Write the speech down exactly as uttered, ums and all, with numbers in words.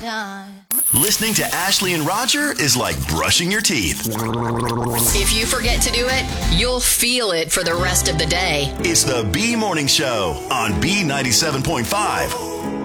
Listening to Ashley and Roger is like brushing your teeth. If you forget to do it, you'll feel it for the rest of the day. It's the B Morning Show on B ninety-seven point five.